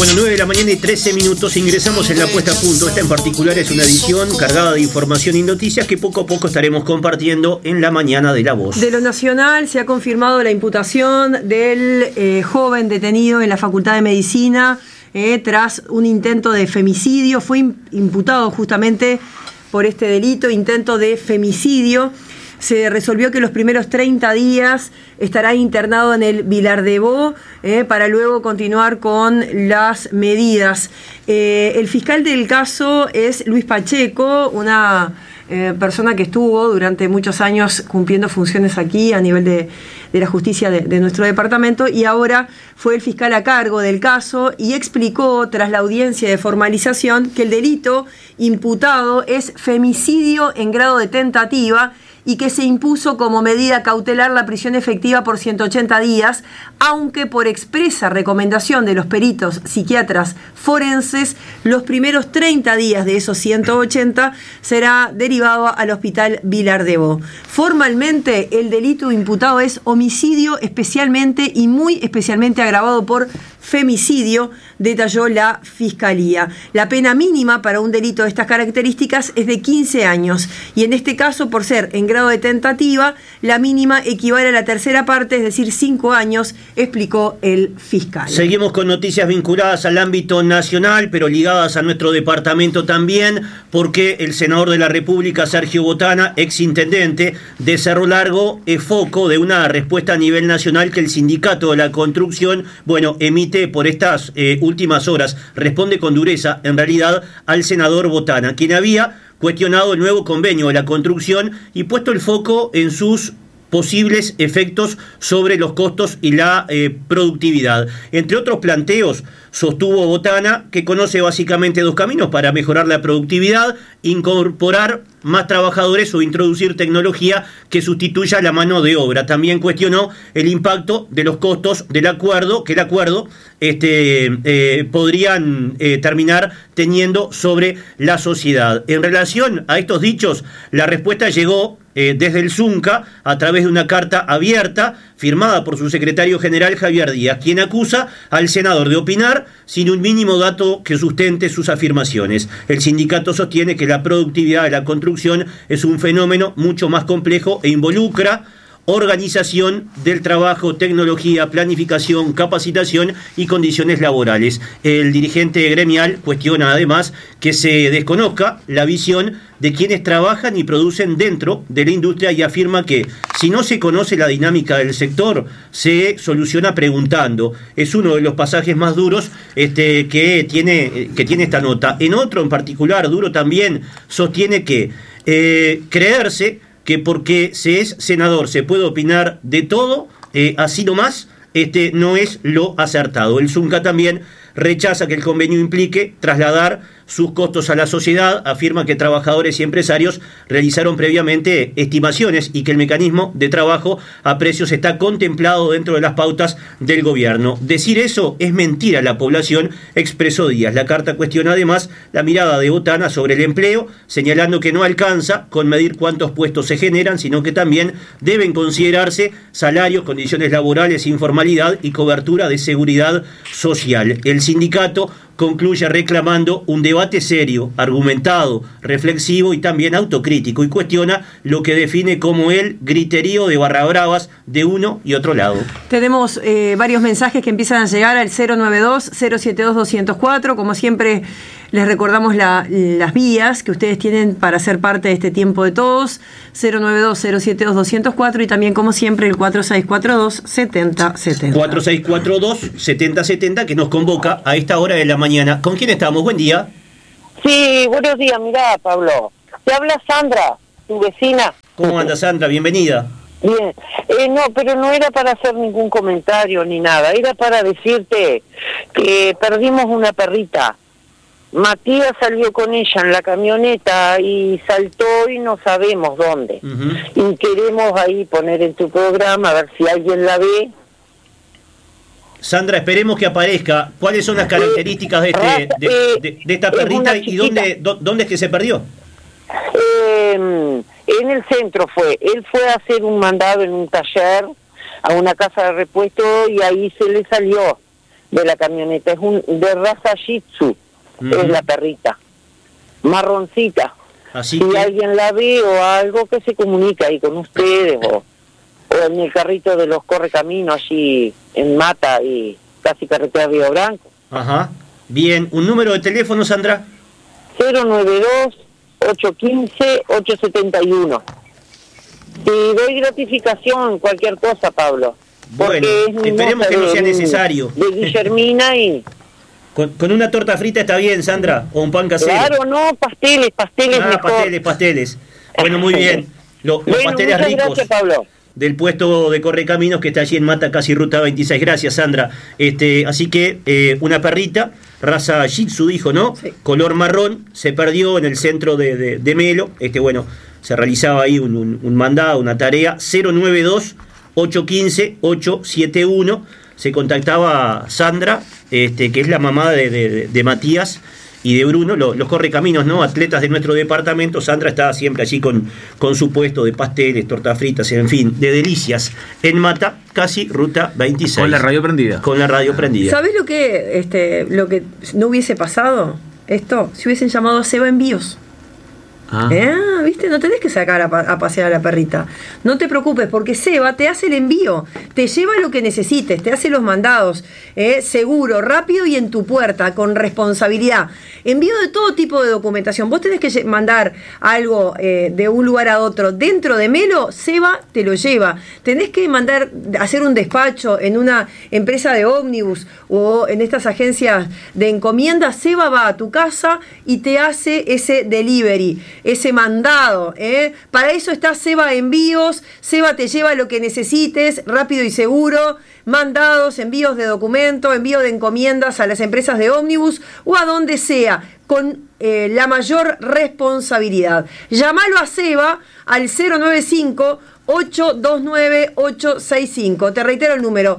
Bueno, 9 de la mañana y 13 minutos, ingresamos en la puesta a punto. Esta en particular es una edición cargada de información y noticias que poco a poco estaremos compartiendo en la mañana de La Voz. De lo nacional se ha confirmado la imputación del joven detenido en la Facultad de Medicina tras un intento de femicidio. Fue imputado justamente por este delito, intento de femicidio. Se resolvió que los primeros 30 días estará internado en el Vilardebó para luego continuar con las medidas. El fiscal del caso es Luis Pacheco, una persona que estuvo durante muchos años cumpliendo funciones aquí a nivel de la justicia de nuestro departamento, y ahora fue el fiscal a cargo del caso y explicó tras la audiencia de formalización que el delito imputado es femicidio en grado de tentativa y que se impuso como medida cautelar la prisión efectiva por 180 días, aunque por expresa recomendación de los peritos psiquiatras forenses, los primeros 30 días de esos 180 será derivado al Hospital Vilardebó. Formalmente, el delito imputado es homicidio especialmente y muy especialmente agravado por femicidio, detalló la Fiscalía. La pena mínima para un delito de estas características es de 15 años y en este caso, por ser en grado de tentativa, la mínima equivale a la tercera parte, es decir, 5 años, explicó el fiscal. Seguimos con noticias vinculadas al ámbito nacional, pero ligadas a nuestro departamento también, porque el senador de la República, Sergio Botana, exintendente de Cerro Largo, es foco de una respuesta a nivel nacional que el sindicato de la construcción, emite por estas últimas horas. Responde con dureza, en realidad, al senador Botana, quien había cuestionado el nuevo convenio de la construcción y puesto el foco en sus posibles efectos sobre los costos y la productividad. Entre otros planteos, sostuvo Botana que conoce básicamente dos caminos para mejorar la productividad: incorporar más trabajadores o introducir tecnología que sustituya la mano de obra. También cuestionó el impacto de los costos del acuerdo, que el acuerdo podrían terminar teniendo sobre la sociedad. En relación a estos dichos, la respuesta llegó desde el Zunca a través de una carta abierta firmada por su secretario general Javier Díaz, quien acusa al senador de opinar sin un mínimo dato que sustente sus afirmaciones. El sindicato sostiene que la productividad de la construcción es un fenómeno mucho más complejo e involucra organización del trabajo, tecnología, planificación, capacitación y condiciones laborales. El dirigente gremial cuestiona además que se desconozca la visión de quienes trabajan y producen dentro de la industria y afirma que si no se conoce la dinámica del sector, se soluciona preguntando. Es uno de los pasajes más duros que tiene esta nota. En otro en particular, duro también, sostiene que creerse que porque se es senador se puede opinar de todo, así nomás, no es lo acertado. El Zunca también rechaza que el convenio implique trasladar sus costos a la sociedad, afirma que trabajadores y empresarios realizaron previamente estimaciones y que el mecanismo de trabajo a precios está contemplado dentro de las pautas del gobierno. Decir eso es mentir a la población, expresó Díaz. La carta cuestiona además la mirada de Botana sobre el empleo, señalando que no alcanza con medir cuántos puestos se generan, sino que también deben considerarse salarios, condiciones laborales, informalidad y cobertura de seguridad social. El sindicato concluye reclamando un debate serio, argumentado, reflexivo y también autocrítico, y cuestiona lo que define como el griterío de barra bravas de uno y otro lado. Tenemos varios mensajes que empiezan a llegar al 092-072-204. Como siempre, les recordamos las vías que ustedes tienen para ser parte de este tiempo de todos: 092-072-204 y también, como siempre, el 4642-7070. 4642-7070, que nos convoca a esta hora de la mañana. ¿Con quién estamos? Buen día. Sí, buenos días. Mirá, Pablo, te habla Sandra, tu vecina. ¿Cómo anda, Sandra? Bienvenida. Bien. No, pero no era para hacer ningún comentario ni nada. Era para decirte que perdimos una perrita. Matías salió con ella en la camioneta y saltó y no sabemos dónde. Y queremos ahí poner en tu programa a ver si alguien la ve. Sandra, esperemos que aparezca. ¿Cuáles son las características de esta perrita y dónde es que se perdió? En el centro fue. Él fue a hacer un mandado en un taller, a una casa de repuesto, y ahí se le salió. de la camioneta. Es de raza Shih Tzu, es la perrita, marroncita. Así si que... alguien la ve o algo, que se comunica ahí con ustedes, o en el carrito de los correcaminos allí en Mata y casi carretera Río Branco. Ajá. Bien, ¿un número de teléfono, Sandra? 092-815-871. Y doy gratificación, cualquier cosa, Pablo. Bueno, esperemos que no sea necesario. De Guillermina y... Con una torta frita está bien, Sandra, o un pan casero. Claro, no, pasteles mejor. Pasteles. Bueno, muy bien. Los pasteles ricos. Gracias, Pablo. Del puesto de Correcaminos que está allí en Mata, casi ruta 26. Gracias, Sandra. Así que una perrita, raza Shih Tzu, dijo, ¿no? Sí. Color marrón, se perdió en el centro de Melo. Bueno, se realizaba ahí un mandado, una tarea. 092-815-871. Se contactaba Sandra, que es la mamá de Matías y de Bruno, los correcaminos, ¿no? Atletas de nuestro departamento. Sandra está siempre allí con su puesto de pasteles, tortas fritas, en fin, de delicias. En Mata, casi ruta 26. Con la radio prendida. Con la radio prendida. ¿Sabés lo que no hubiese pasado? Esto, si hubiesen llamado a Seba Envíos. ¿Viste? No tenés que sacar a pasear a la perrita. No te preocupes, porque Seba te hace el envío, te lleva lo que necesites, te hace los mandados, seguro, rápido y en tu puerta, con responsabilidad. Envío de todo tipo de documentación. Vos tenés que mandar algo de un lugar a otro dentro de Melo, Seba te lo lleva. Tenés que hacer un despacho en una empresa de ómnibus o en estas agencias de encomienda, Seba va a tu casa y te hace ese delivery, ese mandado, Para eso está Seba Envíos. Seba te lleva lo que necesites, rápido y seguro. Mandados, envíos de documento, envío de encomiendas a las empresas de ómnibus o a donde sea, con la mayor responsabilidad. Llámalo a Seba al 095-829-865. Te reitero el número,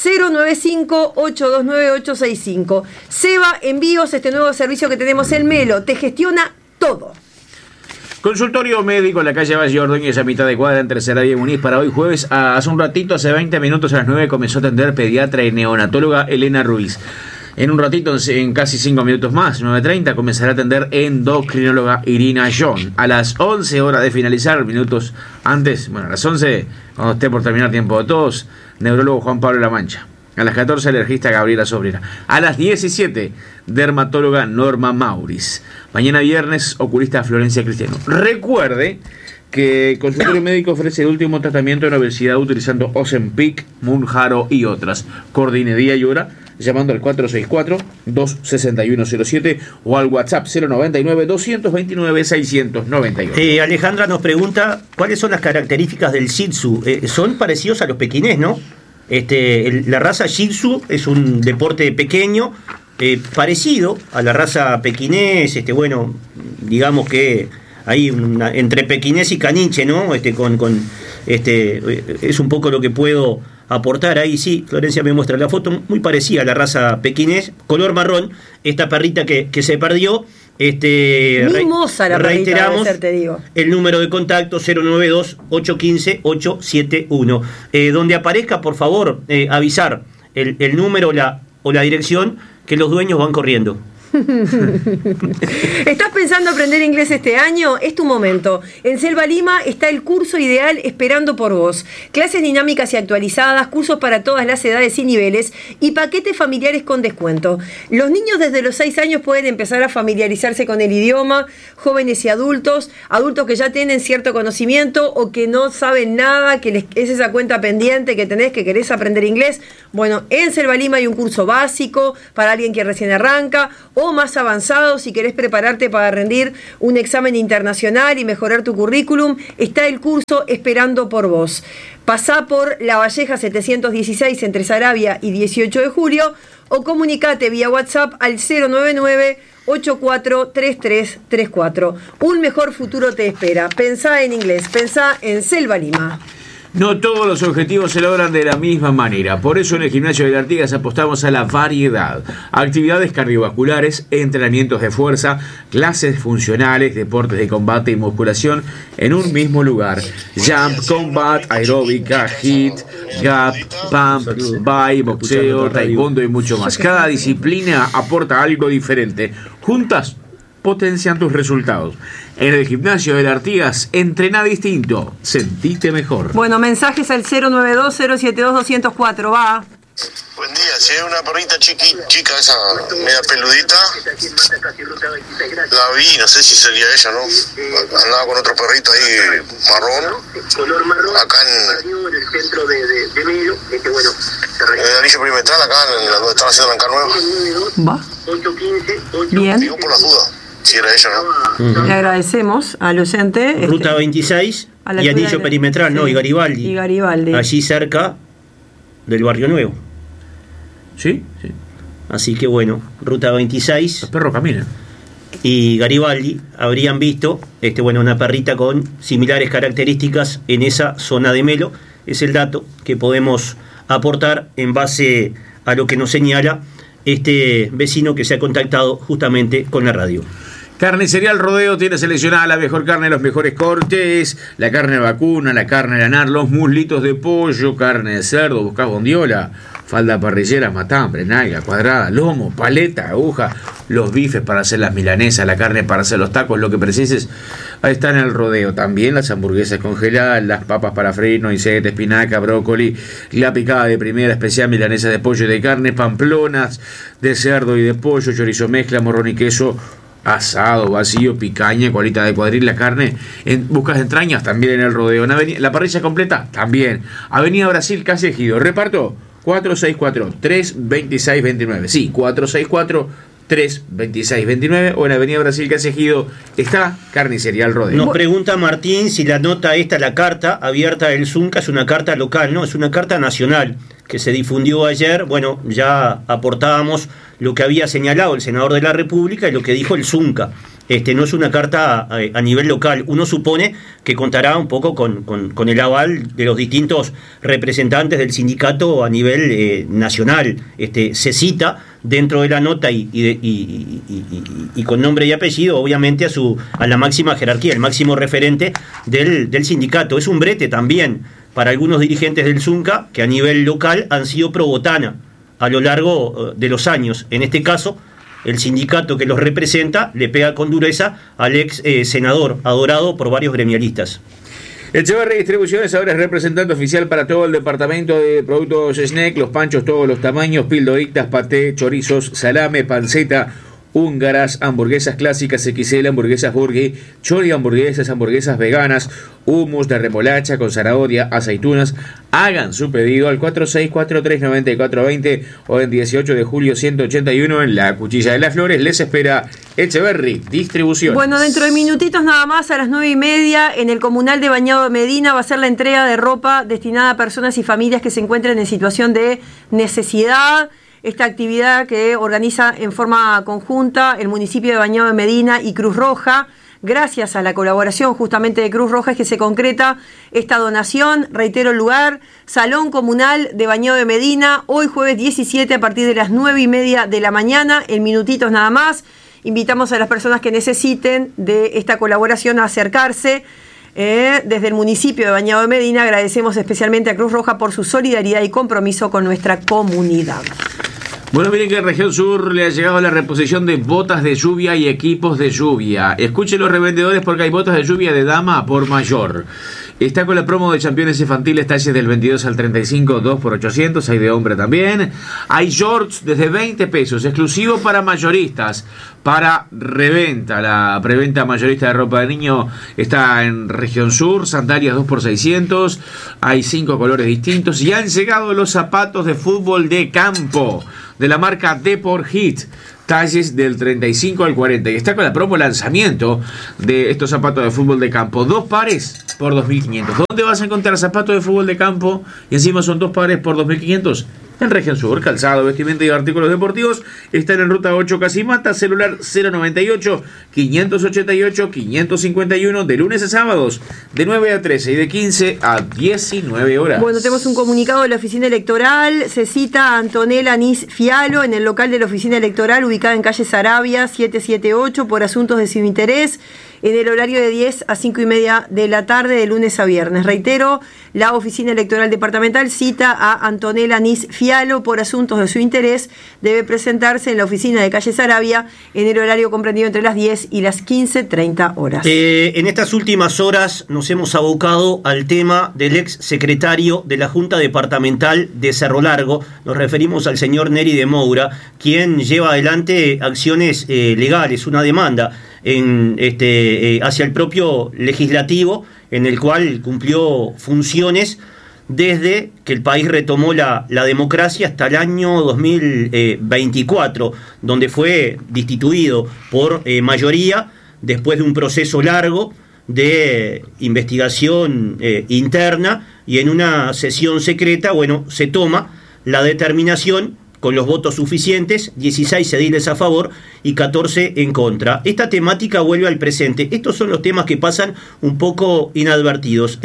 095-829-865. Seba Envíos, este nuevo servicio que tenemos en Melo, te gestiona todo. Consultorio médico en la calle Valle Ordóñez, a mitad de cuadra entre Sarabia y Muniz, para hoy jueves. Hace un ratito, hace 20 minutos, a las 9, comenzó a atender pediatra y neonatóloga Elena Ruiz. En un ratito, en casi 5 minutos más, 9:30, comenzará a atender endocrinóloga Irina John. A las 11 horas de finalizar, minutos antes, a las 11, cuando esté por terminar tiempo de todos, neurólogo Juan Pablo La Mancha. A las 14, alergista Gabriela Sobrera. A las 17, dermatóloga Norma Mauris. Mañana viernes, oculista Florencia Cristiano. Recuerde que el consultorio médico ofrece el último tratamiento de la obesidad utilizando Ozempic, Mounjaro y otras. Coordine día y hora llamando al 464-26107 o al WhatsApp 099-229-698. Alejandra nos pregunta cuáles son las características del Shih Tzu. Son parecidos a los pequinés, ¿no? La raza Shih Tzu es un deporte pequeño, parecido a la raza pequinés, digamos que hay entre pequinés y caniche, ¿no? Es un poco lo que puedo aportar ahí. Sí, Florencia me muestra la foto, muy parecida a la raza pequinés, color marrón, esta perrita que se perdió. Mimosa la perrita, reiteramos debe ser, te digo. El número de contacto 092-815-871. Donde aparezca, por favor, avisar el número o la dirección, que los dueños van corriendo. ¿Estás pensando aprender inglés este año? Es tu momento. En Selva Lima está el curso ideal esperando por vos. Clases dinámicas y actualizadas, cursos para todas las edades y niveles y paquetes familiares con descuento. Los niños desde los 6 años pueden empezar a familiarizarse con el idioma, jóvenes y adultos que ya tienen cierto conocimiento o que no saben nada, que es esa cuenta pendiente que querés aprender inglés. Bueno, en Selva Lima hay un curso básico para alguien que recién arranca, o más avanzado si querés prepararte para rendir un examen internacional y mejorar tu currículum. Está el curso esperando por vos. Pasá por La Valleja 716 entre Sarabia y 18 de julio o comunicate vía WhatsApp al 099-843334. Un mejor futuro te espera. Pensá en inglés, pensá en Selva Lima. No todos los objetivos se logran de la misma manera. Por eso en el Gimnasio de Artigas apostamos a la variedad. Actividades cardiovasculares, entrenamientos de fuerza, clases funcionales, deportes de combate y musculación en un mismo lugar. Jump, combat, aeróbica, hit, gap, pump, bye, boxeo, taekwondo y mucho más. Cada disciplina aporta algo diferente. Juntas potencian tus resultados. En el Gimnasio de Artigas, entrena distinto, sentite mejor. Bueno, mensajes al 092-072-204, va. Buen día, si hay una perrita chica, esa media peludita, la vi, no sé si sería ella, ¿no? Andaba con otro perrito ahí marrón, acá en el anillo perimetral, acá en donde están haciendo la nueva. Va. Bien. Digo por las dudas, si era ella, ¿no? Le agradecemos al oyente. Ruta 26 y anillo perimetral, ¿no? Sí. Y Garibaldi. Y Garibaldi. Allí cerca del Barrio Nuevo. ¿Sí? Sí. Así que bueno, Ruta 26 Los perros caminan. y Garibaldi habrían visto una perrita con similares características en esa zona de Melo. Es el dato que podemos aportar en base a lo que nos señala este vecino que se ha contactado justamente con la radio. Carnicería El Rodeo tiene seleccionada la mejor carne, los mejores cortes, la carne vacuna, la carne lanar, los muslitos de pollo, carne de cerdo, buscás bondiola, falda parrillera, matambre, nalga, cuadrada, lomo, paleta, aguja, los bifes para hacer las milanesas, la carne para hacer los tacos, lo que precises, ahí está en El Rodeo. También las hamburguesas congeladas, las papas para freír, noisettes, espinaca, brócoli, la picada de primera especial, milanesa de pollo y de carne, pamplonas de cerdo y de pollo, chorizo mezcla, morrón y queso, asado, vacío, picaña, colita de cuadril, la carne, buscas de entrañas, también en El Rodeo. La parrilla completa, también. Avenida Brasil, casi Ejido. Reparto 464-326-29. Sí, 464-326-29. O en Avenida Brasil, casi Ejido, está Carnicería El Rodeo. Nos pregunta Martín si la nota esta, la carta abierta del Zunca, es una carta local. No, es una carta nacional que se difundió ayer. Bueno, ya aportábamos lo que había señalado el senador de la República y lo que dijo el Zunca. No es una carta a nivel local. Uno supone que contará un poco con el aval de los distintos representantes del sindicato a nivel nacional. Se cita dentro de la nota y con nombre y apellido, obviamente, a la máxima jerarquía, el máximo referente del sindicato. Es un brete también para algunos dirigentes del Zunca que a nivel local han sido pro botana a lo largo de los años. En este caso, el sindicato que los representa le pega con dureza al ex senador, adorado por varios gremialistas. Echeverri Distribuciones ahora es representante oficial para todo el departamento de productos snack, los panchos todos los tamaños, pildoritas, paté, chorizos, salame, panceta, húngaras, hamburguesas clásicas XL, hamburguesas burger, chori hamburguesas veganas, hummus de remolacha con zanahoria, aceitunas. Hagan su pedido al 46439420 o en 18 de julio 181 en la Cuchilla de las Flores. Les espera Echeverri Distribuciones. Bueno, dentro de minutitos nada más, a las 9:30, en el Comunal de Bañado de Medina va a ser la entrega de ropa destinada a personas y familias que se encuentren en situación de necesidad. Esta actividad que organiza en forma conjunta el municipio de Bañado de Medina y Cruz Roja. Gracias a la colaboración justamente de Cruz Roja es que se concreta esta donación. Reitero el lugar, Salón Comunal de Bañado de Medina, hoy jueves 17 a partir de las 9:30 de la mañana, en minutitos nada más. Invitamos a las personas que necesiten de esta colaboración a acercarse. Desde el municipio de Bañado de Medina agradecemos especialmente a Cruz Roja por su solidaridad y compromiso con nuestra comunidad. Bueno, miren que en Región Sur le ha llegado la reposición de botas de lluvia y equipos de lluvia. Escuchen los revendedores porque hay botas de lluvia de dama por mayor. Está con la promo de Campeones Infantiles, talles del 22 al 35, 2 por 800, hay de hombre también. Hay shorts desde 20 pesos, exclusivo para mayoristas, para reventa. La preventa mayorista de ropa de niño está en Región Sur, sandalias 2 por 600, hay 5 colores distintos y han llegado los zapatos de fútbol de campo de la marca Deport Hit, talles del 35 al 40, y está con la promo lanzamiento de estos zapatos de fútbol de campo, 2 pares por 2.500. ¿Dónde vas a encontrar zapatos de fútbol de campo y encima son 2 pares por 2.500? En Región Sur, calzado, vestimenta y artículos deportivos están en Ruta 8 Casimata, celular 098-588-551, de lunes a sábados, de 9 a 13 y de 15 a 19 horas. Bueno, tenemos un comunicado de la oficina electoral. Se cita a Antonella Anís Fialo en el local de la oficina electoral ubicada en calle Saravia 778 por asuntos de su interés, en el horario de 10 a 5 y media de la tarde de lunes a viernes. Reitero, la Oficina Electoral Departamental cita a Antonella Anís Fialo por asuntos de su interés. Debe presentarse en la oficina de calle Saravia en el horario comprendido entre las 10 y las 15:30 horas. En estas últimas horas nos hemos abocado al tema del ex secretario de la Junta Departamental de Cerro Largo. Nos referimos al señor Neri de Moura, quien lleva adelante acciones legales, una demanda hacia el propio legislativo, en el cual cumplió funciones desde que el país retomó la democracia hasta el año 2024, donde fue destituido por mayoría después de un proceso largo de investigación interna, y en una sesión secreta, se toma la determinación con los votos suficientes, 16 ediles a favor y 14 en contra. Esta temática vuelve al presente. Estos son los temas que pasan un poco inadvertidos.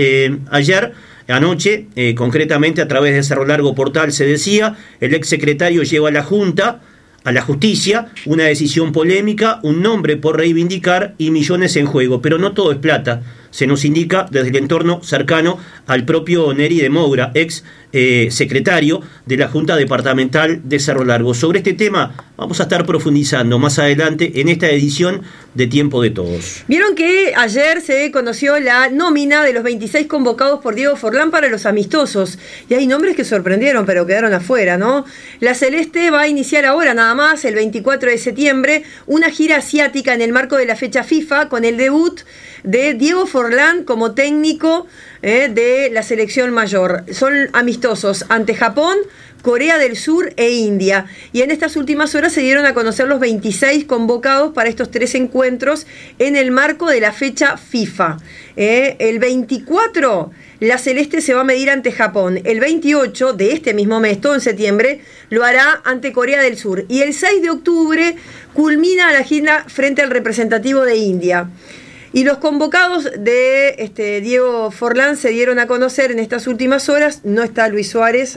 Anoche, concretamente a través de Cerro Largo Portal, se decía, el exsecretario lleva a la Junta, a la justicia, una decisión polémica, un nombre por reivindicar y millones en juego. Pero no todo es plata. Se nos indica desde el entorno cercano al propio Neri de Moura, ex secretario de la Junta Departamental de Cerro Largo. Sobre este tema vamos a estar profundizando más adelante en esta edición de Tiempo de Todos. Vieron que ayer se conoció la nómina de los 26 convocados por Diego Forlán para los amistosos, y hay nombres que sorprendieron pero quedaron afuera, ¿no? La Celeste va a iniciar ahora nada más, el 24 de septiembre, una gira asiática en el marco de la fecha FIFA, con el debut de Diego Forlán como técnico de la selección mayor. Son amistosos ante Japón, Corea del Sur e India. Y en estas últimas horas se dieron a conocer los 26 convocados para estos 3 encuentros en el marco de la fecha FIFA. El 24, la Celeste se va a medir ante Japón. El 28 de este mismo mes, todo en septiembre, lo hará ante Corea del Sur. Y el 6 de octubre culmina la gira frente al representativo de India. Y los convocados de Diego Forlán se dieron a conocer en estas últimas horas. No está Luis Suárez,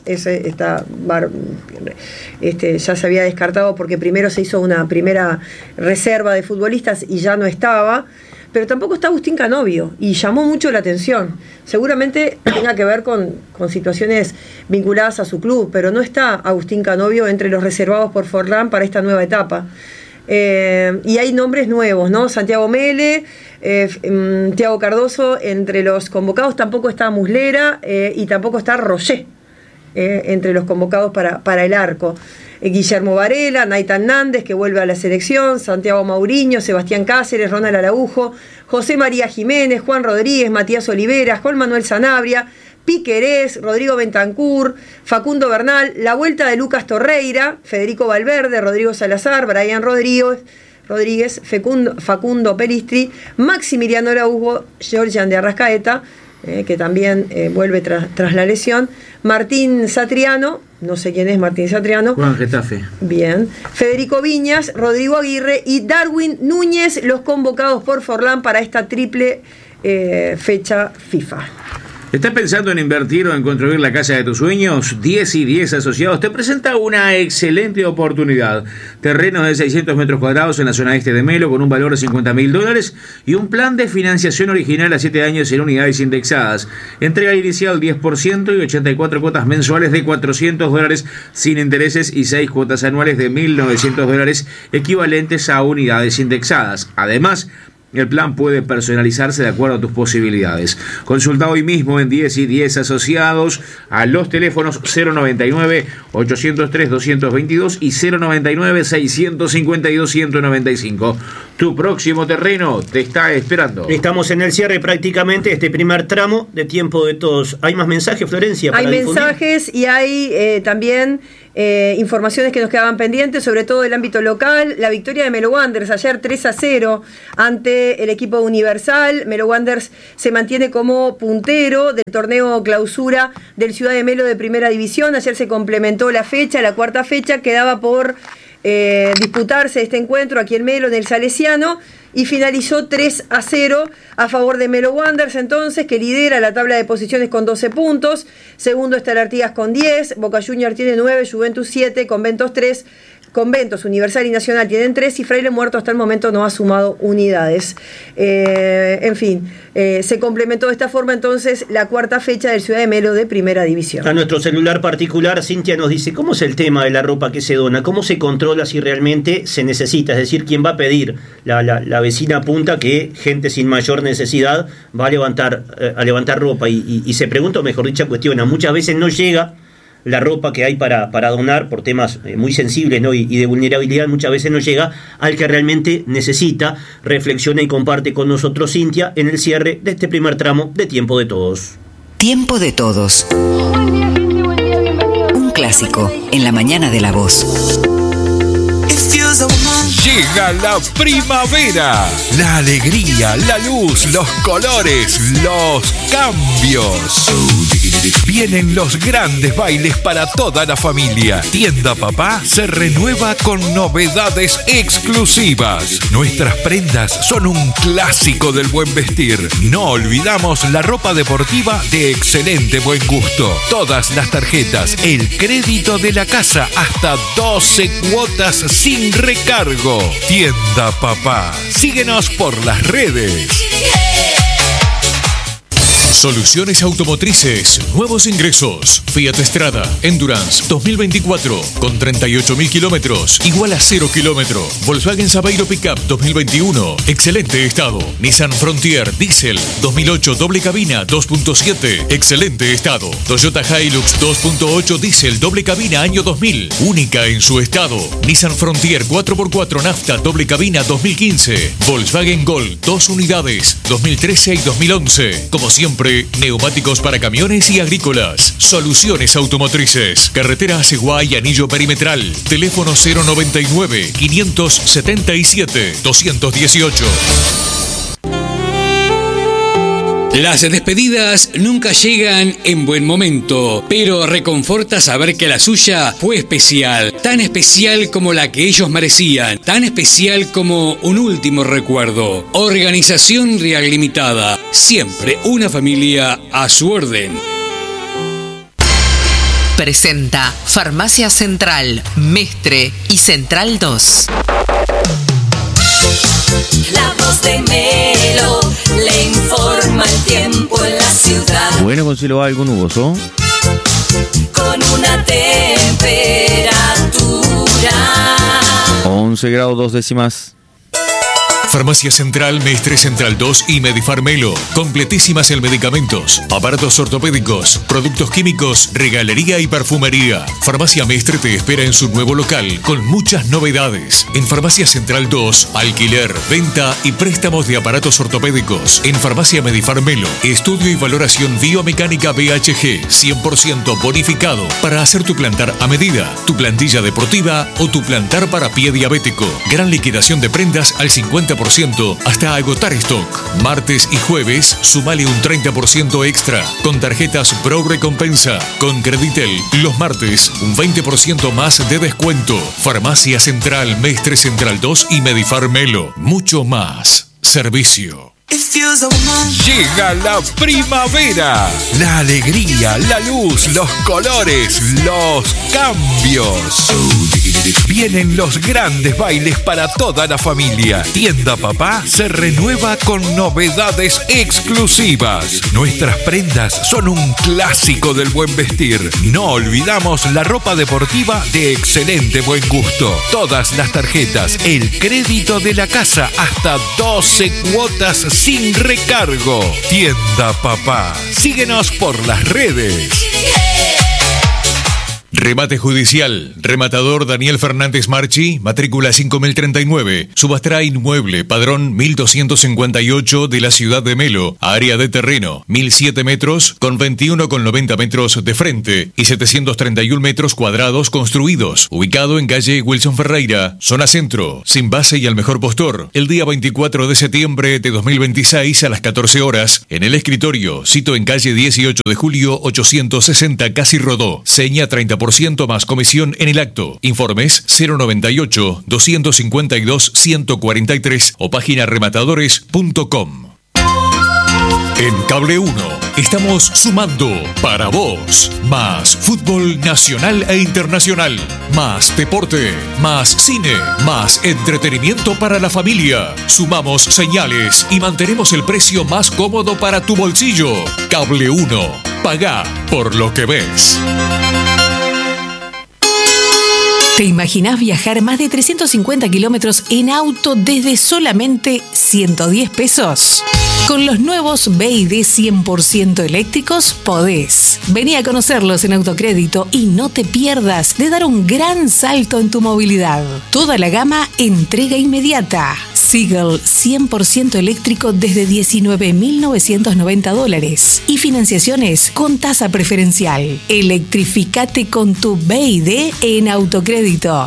ya se había descartado porque primero se hizo una primera reserva de futbolistas y ya no estaba. Pero tampoco está Agustín Canovio, y llamó mucho la atención. Seguramente tenga que ver con situaciones vinculadas a su club, pero no está Agustín Canovio entre los reservados por Forlán para esta nueva etapa. Y hay nombres nuevos, ¿no? Santiago Mele, Thiago Cardoso, entre los convocados. Tampoco está Muslera y tampoco está Roger entre los convocados para el arco. Guillermo Varela, Naitan Nández, que vuelve a la selección, Santiago Mauriño, Sebastián Cáceres, Ronald Araujo, José María Jiménez, Juan Rodríguez, Matías Oliveras, Juan Manuel Sanabria, Piquerés, Rodrigo Bentancur, Facundo Bernal, la vuelta de Lucas Torreira, Federico Valverde, Rodrigo Salazar, Brian Rodríguez, Facundo Peristri, Maximiliano Araujo, Georgian de Arrascaeta, que también vuelve tras la lesión, Martín Satriano, no sé quién es Martín Satriano. Juan Getafe. Bien. Federico Viñas, Rodrigo Aguirre y Darwin Núñez, los convocados por Forlán para esta triple fecha FIFA. ¿Estás pensando en invertir o en construir la casa de tus sueños? 10 y 10 Asociados te presenta una excelente oportunidad. Terrenos de 600 metros cuadrados en la zona este de Melo con un valor de $50.000 y un plan de financiación original a 7 años en unidades indexadas. Entrega inicial 10% y 84 cuotas mensuales de $400 sin intereses y 6 cuotas anuales de $1.900 equivalentes a unidades indexadas. Además, el plan puede personalizarse de acuerdo a tus posibilidades. Consulta hoy mismo en 10 y 10 Asociados a los teléfonos 099-803-222 y 099-652-195. Tu próximo terreno te está esperando. Estamos en el cierre prácticamente de este primer tramo de Tiempo de Todos. ¿Hay más mensajes, Florencia? Hay mensajes y hay también informaciones que nos quedaban pendientes, sobre todo del ámbito local. La victoria de Melo Wanderers ayer 3-0 ante el equipo Universal. Melo Wanderers se mantiene como puntero del torneo clausura del Ciudad de Melo de Primera División. Ayer se complementó la fecha, la cuarta fecha, quedaba por disputarse este encuentro aquí en Melo, en el Salesiano, y finalizó 3-0 a favor de Melo Wanderers, entonces, que lidera la tabla de posiciones con 12 puntos. Segundo está el Artigas con 10, Boca Juniors tiene 9, Juventus 7, Conventos 3, Conventos, Universal y Nacional tienen 3 y Fraile Muerto hasta el momento no ha sumado unidades. En fin, se complementó de esta forma entonces la cuarta fecha del Ciudad de Melo de Primera División. A nuestro celular particular, Cintia nos dice, ¿cómo es el tema de la ropa que se dona? ¿Cómo se controla si realmente se necesita? Es decir, ¿quién va a pedir? La vecina apunta que gente sin mayor necesidad va a levantar ropa y se pregunta, o mejor dicho, cuestiona. Muchas veces no llega la ropa que hay para donar por temas muy sensibles, ¿no? y de vulnerabilidad, muchas veces no llega al que realmente necesita. Reflexiona y comparte con nosotros, Cintia, en el cierre de este primer tramo de Tiempo de Todos. Tiempo de Todos. Un clásico en la mañana de La Voz. Llega la primavera, la alegría, la luz, los colores, los cambios. Vienen los grandes bailes para toda la familia. Tienda Papá se renueva con novedades exclusivas. Nuestras prendas son un clásico del buen vestir. No olvidamos la ropa deportiva de excelente buen gusto. Todas las tarjetas, el crédito de la casa, hasta 12 cuotas sin recargo. Tienda Papá. Síguenos por las redes. Soluciones Automotrices, nuevos ingresos. Fiat Strada, Endurance 2024, con 38.000 kilómetros, igual a 0 kilómetro. Volkswagen Saveiro Pickup 2021, excelente estado. Nissan Frontier Diesel 2008, doble cabina 2.7, excelente estado. Toyota Hilux 2.8 Diesel, doble cabina año 2000, única en su estado. Nissan Frontier 4x4 nafta, doble cabina 2015. Volkswagen Gol, 2 unidades, 2013 y 2011. Como siempre, neumáticos para camiones y agrícolas. Soluciones Automotrices. Carretera Aceguay, Anillo Perimetral. Teléfono 099-577-218. Las despedidas nunca llegan en buen momento, pero reconforta saber que la suya fue especial, tan especial como la que ellos merecían, tan especial como un último recuerdo. Organización Real Limitada, siempre una familia a su orden. Presenta Farmacia Central, Mestre y Central 2. La voz de Melo le informa el tiempo en la ciudad. Bueno, consigo algo nuboso. Con una temperatura 11 grados 2 décimas. Farmacia Central, Mestre Central 2 y Medifarmelo. Completísimas en medicamentos, aparatos ortopédicos, productos químicos, regalería y perfumería. Farmacia Mestre te espera en su nuevo local con muchas novedades. En Farmacia Central 2, alquiler, venta y préstamos de aparatos ortopédicos. En Farmacia Medifarmelo, estudio y valoración biomecánica BHG, 100% bonificado para hacer tu plantar a medida, tu plantilla deportiva o tu plantar para pie diabético. Gran liquidación de prendas al 50% hasta agotar stock. Martes y jueves, sumale un 30% extra con tarjetas Pro Recompensa. Con Creditel, los martes, un 20% más de descuento. Farmacia Central, Mestre Central 2 y Medifarmelo. Mucho más servicio. Llega la primavera, la alegría, la luz, los colores, los cambios. Vienen los grandes bailes para toda la familia. Tienda Papá se renueva con novedades exclusivas. Nuestras prendas son un clásico del buen vestir. No olvidamos la ropa deportiva de excelente buen gusto. Todas las tarjetas, el crédito de la casa, hasta 12 cuotas sin recargo. Tienda Papá. Síguenos por las redes. Remate judicial. Rematador Daniel Fernández Marchi, matrícula 5039. Subastará inmueble, padrón 1258 de la ciudad de Melo. Área de terreno 1007 metros con 21,90 metros de frente y 731 metros cuadrados construidos. Ubicado en calle Wilson Ferreira, zona centro, sin base y al mejor postor. El día 24 de septiembre de 2026 a las 14 horas en el escritorio. Cito en calle 18 de julio 860 Casi Rodó. Seña 30% más comisión en el acto. Informes 098-252-143 o página rematadores.com. En Cable 1 estamos sumando para vos más fútbol nacional e internacional, más deporte, más cine, más entretenimiento para la familia. Sumamos señales y mantenemos el precio más cómodo para tu bolsillo. Cable 1, pagá por lo que ves. ¿Te imaginás viajar más de 350 kilómetros en auto desde solamente 110 pesos? Con los nuevos BYD 100% eléctricos podés. Vení a conocerlos en Autocrédito y no te pierdas de dar un gran salto en tu movilidad. Toda la gama entrega inmediata. Seagull 100% eléctrico desde $19.990 y financiaciones con tasa preferencial. Electrificate con tu BYD en Autocrédito.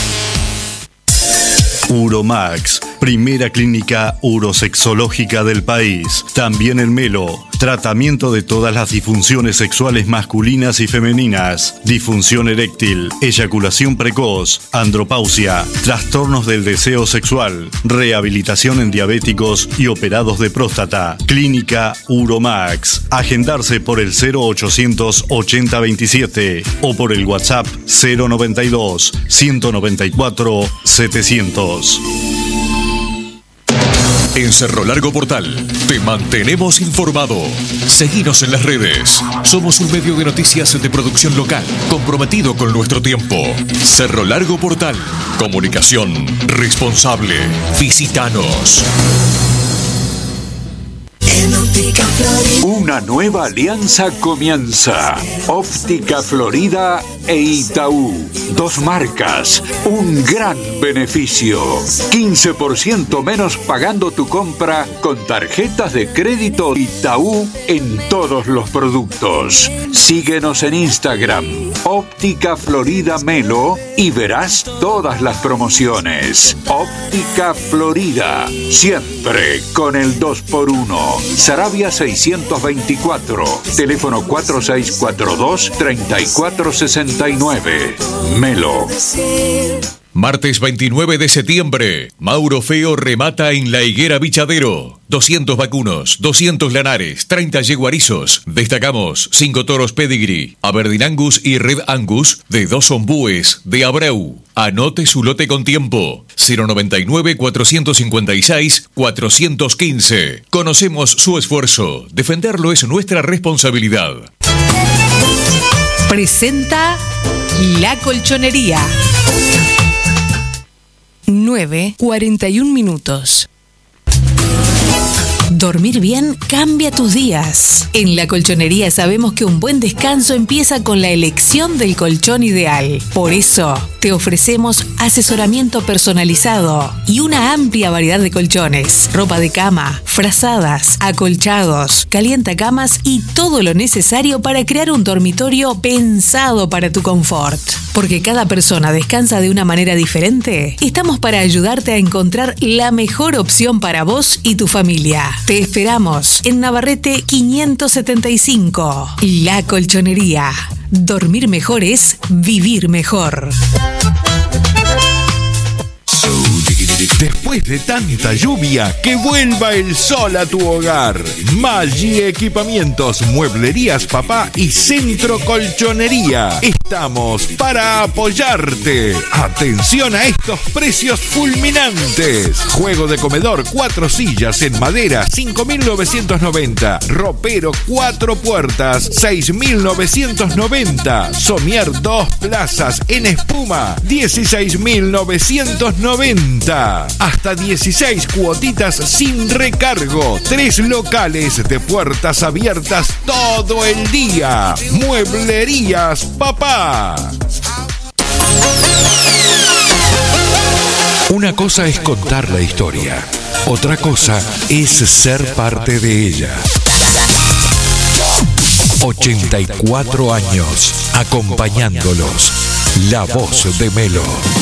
Uromax, primera clínica urosexológica del país. También en Melo. Tratamiento de todas las disfunciones sexuales masculinas y femeninas. Disfunción eréctil, eyaculación precoz, andropausia, trastornos del deseo sexual, rehabilitación en diabéticos y operados de próstata. Clínica Uromax. Agendarse por el 0800 8027 o por el WhatsApp 092 194 700. En Cerro Largo Portal te mantenemos informado. Seguinos en las redes. Somos un medio de noticias de producción local, comprometido con nuestro tiempo. Cerro Largo Portal. Comunicación responsable. Visítanos. Una nueva alianza comienza. Óptica Florida e Itaú. Dos marcas, un gran beneficio. 15% menos pagando tu compra con tarjetas de crédito Itaú en todos los productos. Síguenos en Instagram, Óptica Florida Melo, y verás todas las promociones. Óptica Florida, siempre con el 2x1. Sarabia 624, teléfono 4642-3469. Melo. Martes 29 de septiembre, Mauro Feo remata en La Higuera Bichadero. 200 vacunos, 200 lanares, 30 yeguarizos. Destacamos 5 toros pedigree, Aberdeen Angus y Red Angus de 2 ombúes de Abreu. Anote su lote con tiempo. 099-456-415. Conocemos su esfuerzo. Defenderlo es nuestra responsabilidad. Presenta La Colchonería. 9:41 minutos. Dormir bien cambia tus días. En La Colchonería sabemos que un buen descanso empieza con la elección del colchón ideal. Por eso, te ofrecemos asesoramiento personalizado y una amplia variedad de colchones, ropa de cama, frazadas, acolchados, calientacamas y todo lo necesario para crear un dormitorio pensado para tu confort. Porque cada persona descansa de una manera diferente, estamos para ayudarte a encontrar la mejor opción para vos y tu familia. Te esperamos en Navarrete 575. La Colchonería. Dormir mejor es vivir mejor. Después de tanta lluvia, que vuelva el sol a tu hogar. Maggi Equipamientos, Mueblerías Papá y Centro Colchonería. Estamos para apoyarte. Atención a estos precios fulminantes. Juego de comedor 4 sillas en madera 5.990. Ropero 4 puertas 6.990. Somier 2 plazas en espuma 16.990. Hasta hasta 16 cuotitas sin recargo. 3 locales de puertas abiertas todo el día. Mueblerías Papá. Una cosa es contar la historia, otra cosa es ser parte de ella. 84 años acompañándolos. La voz de Melo.